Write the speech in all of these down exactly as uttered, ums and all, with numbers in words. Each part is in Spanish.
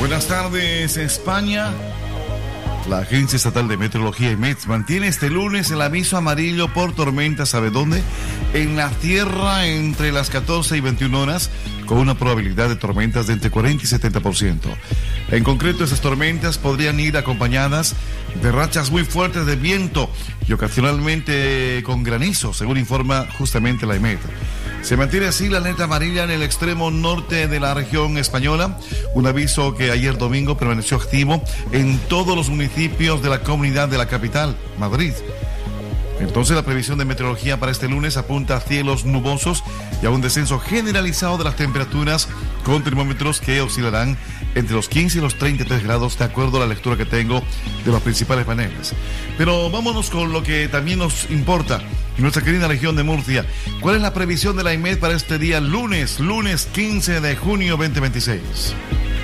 Buenas tardes, España. La Agencia Estatal de Meteorología, I M E T, mantiene este lunes el aviso amarillo por tormentas, ¿sabe dónde? En la tierra entre las catorce y veintiuna horas, con una probabilidad de tormentas de entre cuarenta y setenta por ciento. En concreto, esas tormentas podrían ir acompañadas de rachas muy fuertes de viento y ocasionalmente con granizo, según informa justamente la I M E T. Se mantiene así la alerta amarilla en el extremo norte de la región española, un aviso que ayer domingo permaneció activo en todos los municipios de la comunidad de la capital, Madrid. Entonces la previsión de meteorología para este lunes apunta a cielos nubosos y a un descenso generalizado de las temperaturas, con termómetros que oscilarán entre los quince y los treinta y tres grados, de acuerdo a la lectura que tengo de los principales paneles. Pero vámonos con lo que también nos importa, nuestra querida región de Murcia. ¿Cuál es la previsión de la I M E T para este día lunes, lunes quince de junio veinte veintiséis?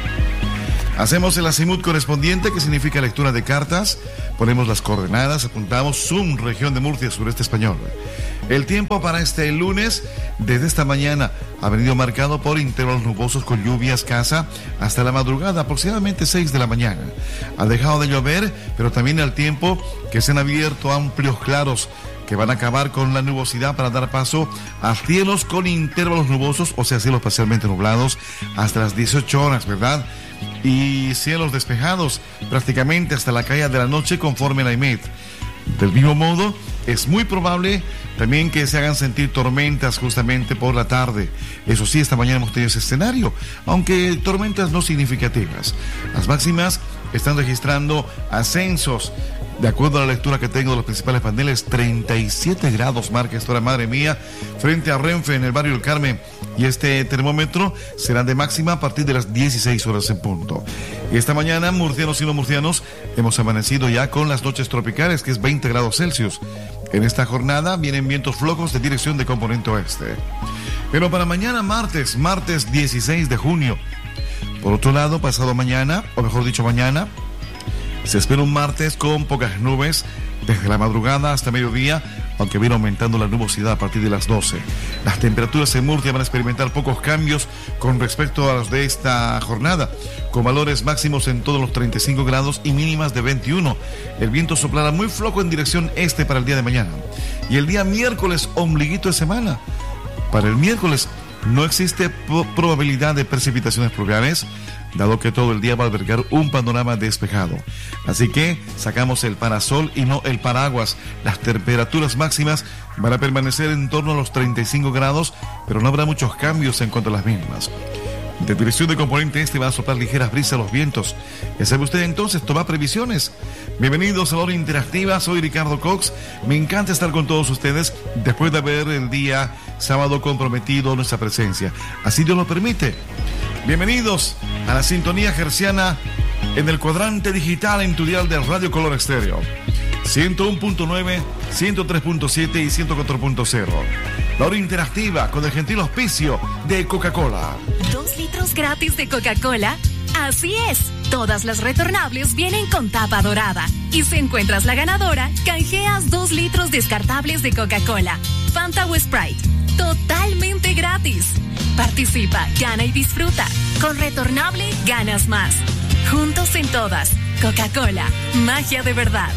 Hacemos el azimut correspondiente, que significa lectura de cartas. Ponemos las coordenadas, apuntamos Zoom, región de Murcia, sureste español. El tiempo para este lunes, desde esta mañana, ha venido marcado por intervalos nubosos con lluvia escasa hasta la madrugada, aproximadamente seis de la mañana. Ha dejado de llover, pero también al tiempo que se han abierto amplios claros que van a acabar con la nubosidad para dar paso a cielos con intervalos nubosos, o sea, cielos parcialmente nublados, hasta las dieciocho horas, ¿verdad? Y cielos despejados prácticamente hasta la caída de la noche, conforme la I M E T. Del mismo modo, es muy probable también que se hagan sentir tormentas justamente por la tarde. Eso sí, esta mañana hemos tenido ese escenario, aunque tormentas no significativas. Las máximas están registrando ascensos. De acuerdo a la lectura que tengo de los principales paneles, treinta y siete grados marca esta hora, madre mía, frente a Renfe en el barrio del Carmen. Y este termómetro será de máxima a partir de las dieciséis horas en punto. Y esta mañana, murcianos y no murcianos, hemos amanecido ya con las noches tropicales, que es veinte grados Celsius. En esta jornada vienen vientos flojos de dirección de componente oeste. Pero para mañana, martes, martes dieciséis de junio. Por otro lado, pasado mañana, o mejor dicho mañana, se espera un martes con pocas nubes desde la madrugada hasta mediodía, aunque viene aumentando la nubosidad a partir de las doce. Las temperaturas en Murcia van a experimentar pocos cambios con respecto a los de esta jornada, con valores máximos en todos los treinta y cinco grados y mínimas de veintiuno. El viento soplará muy flojo en dirección este para el día de mañana. Y el día miércoles, ombliguito de semana. Para el miércoles no existe po- probabilidad de precipitaciones pluviales, dado que todo el día va a albergar un panorama despejado. Así que sacamos el parasol y no el paraguas. Las temperaturas máximas van a permanecer en torno a los treinta y cinco grados, pero no habrá muchos cambios en cuanto a las mismas. De dirección de componente este van a soplar ligeras brisas los vientos. Ya sabe usted entonces, toma previsiones. Bienvenidos a la hora interactiva, soy Ricardo Cox. Me encanta estar con todos ustedes después de haber el día sábado comprometido nuestra presencia. Así Dios lo permite. Bienvenidos a la sintonía herciana en el cuadrante digital en tu dial de Radio Color Estéreo. ciento uno punto nueve, ciento tres punto siete y ciento cuatro punto cero. La hora interactiva con el gentil auspicio de Coca-Cola. ¿Dos litros gratis de Coca-Cola? Así es. Todas las retornables vienen con tapa dorada. Y si encuentras la ganadora, canjeas dos litros descartables de Coca-Cola, Fanta o Sprite. Totalmente gratis. Participa, gana y disfruta. Con retornable ganas más. Juntos en todas. Coca-Cola, magia de verdad.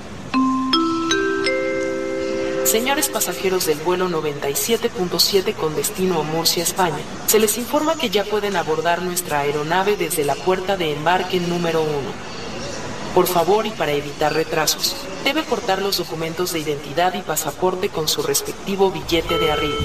Señores pasajeros del vuelo noventa y siete punto siete con destino a Murcia, España, se les informa que ya pueden abordar nuestra aeronave desde la puerta de embarque número uno. Por favor, y para evitar retrasos, debe portar los documentos de identidad y pasaporte con su respectivo billete de arribo.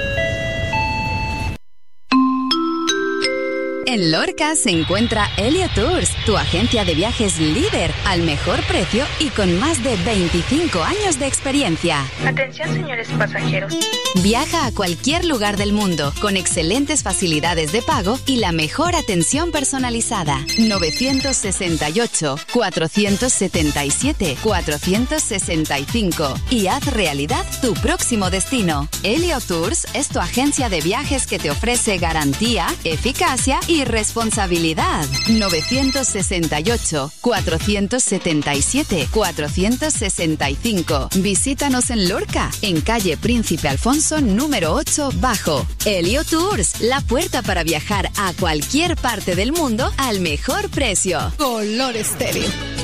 En Lorca se encuentra Helio Tours, tu agencia de viajes líder, al mejor precio y con más de veinticinco años de experiencia. Atención, señores pasajeros. Viaja a cualquier lugar del mundo con excelentes facilidades de pago y la mejor atención personalizada. novecientos sesenta y ocho, cuatrocientos setenta y siete, cuatrocientos sesenta y cinco y haz realidad tu próximo destino. Helio Tours es tu agencia de viajes que te ofrece garantía, eficacia y y responsabilidad. novecientos sesenta y ocho, cuatrocientos setenta y siete, cuatrocientos sesenta y cinco. Visítanos en Lorca, en calle Príncipe Alfonso número ocho bajo. Helio Tours, la puerta para viajar a cualquier parte del mundo al mejor precio. Color Estéreo.